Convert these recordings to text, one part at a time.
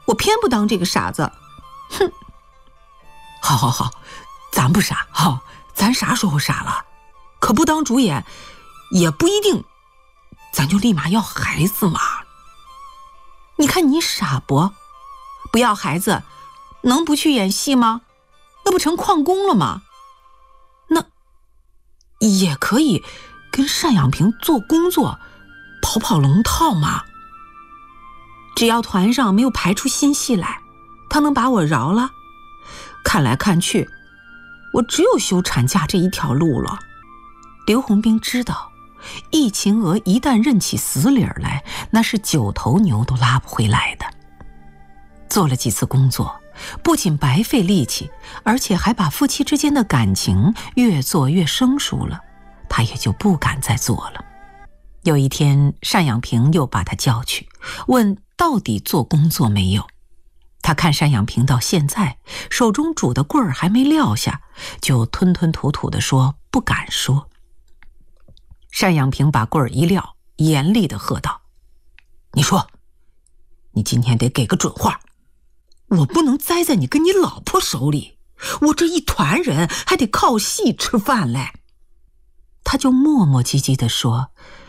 我偏不当这个傻子。哼！ 好，咱不傻哈，咱啥时候傻了？可不当主演，也不一定，咱就立马要孩子嘛。 你看你傻不？不要孩子，能不去演戏吗？那不成旷工了吗？ 那也可以跟单养平做工作，跑龙套嘛。 只要团上没有排出新戏来，他能把我饶了？看来看去，我只有休产假这一条路了。刘洪兵知道，易秦娥一旦认起死理儿来，那是9头牛都拉不回来的。做了几次工作，不仅白费力气，而且还把夫妻之间的感情越做越生疏了，他也就不敢再做了。有一天，单养平又把他叫去，问到底做工作没有。他看单养平到现在手中拄的棍儿还没撂下，就吞吞吐吐地说不敢说。单养平把棍儿一撂，严厉地喝道：你说，你今天得给个准话，我不能栽在你跟你老婆手里，我这一团人还得靠戏吃饭嘞。他就磨磨唧唧地说，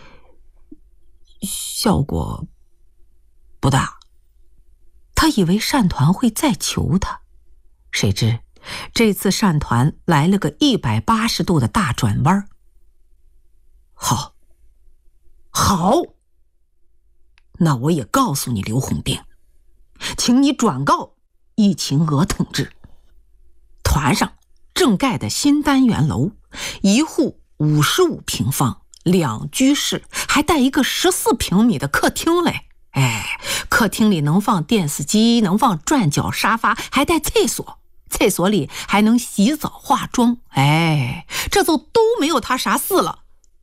效果不大。他以为单团会再求他，谁知这次单团来了个180度的大转弯。好，那我也告诉你刘洪兵，请你转告易秦娥同志，团上正盖的新单元楼，1户55平方，2居室，还带一个14平米的客厅嘞。客厅里能放电视机，能放转角沙发，还带厕所，厕所里还能洗澡化妆。这都没有他啥事了。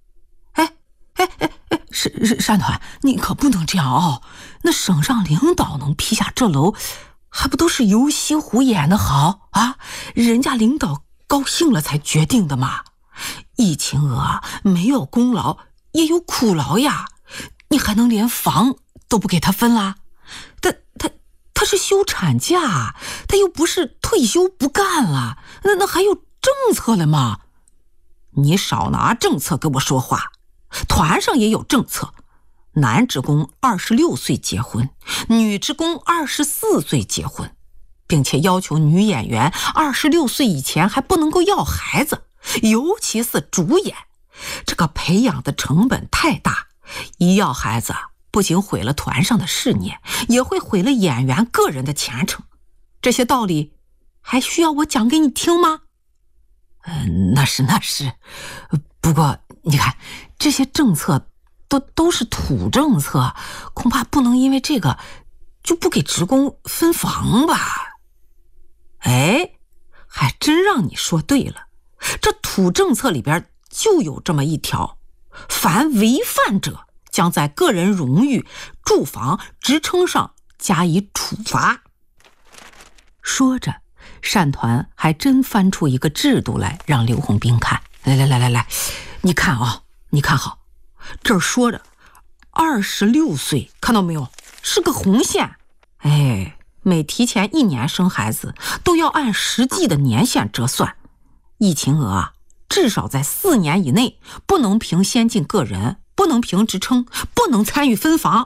单团，你可不能这样哦！那省上领导能批下这楼，还不都是游西湖演的好啊？人家领导高兴了才决定的嘛。易秦娥没有功劳也有苦劳呀，你还能连房都不给他分啦？他是休产假，他又不是退休不干了，那还有政策了吗？你少拿政策跟我说话，团上也有政策，男职工26岁结婚，女职工24岁结婚，并且要求女演员26岁以前还不能够要孩子，尤其是主演，这个培养的成本太大，一要孩子不仅毁了团上的事业，也会毁了演员个人的前程。这些道理还需要我讲给你听吗？那是。不过你看，这些政策都是土政策，恐怕不能因为这个就不给职工分房吧。还真让你说对了，这土政策里边就有这么一条，凡违犯者将在个人荣誉、住房、职称上加以处罚。说着，单团还真翻出一个制度来让刘洪兵看。来，你看啊，你看好，这儿说着26岁，看到没有？是个红线。每提前1年生孩子，都要按实际的年限折算。易秦娥至少在4年以内，不能凭先进个人，不能凭职称，不能参与分房。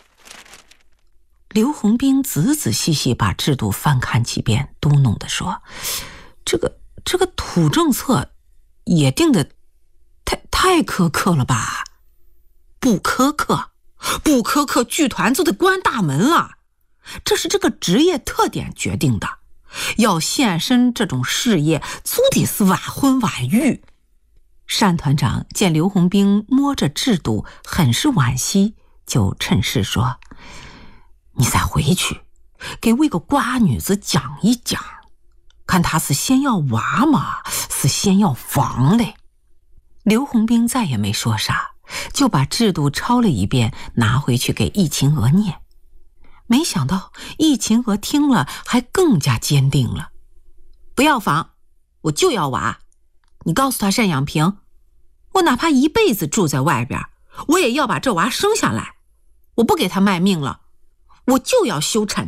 刘洪兵仔仔细细把制度翻看几遍，嘟哝地说：这个土政策也定得太苛刻了吧？不苛刻，剧团就得关大门了。这是这个职业特点决定的，要献身这种事业，足得是晚婚晚育。单团长见刘洪兵摸着制度很是惋惜，就趁势说：你再回去给为个瓜女子讲一讲，看她是先要娃嘛，是先要房嘞。刘洪兵再也没说啥，就把制度抄了一遍，拿回去给易秦娥念。没想到易秦娥听了还更加坚定了，不要房，我就要娃。你告诉他单养平，我哪怕一辈子住在外边，我也要把这娃生下来，我不给他卖命了，我就要休产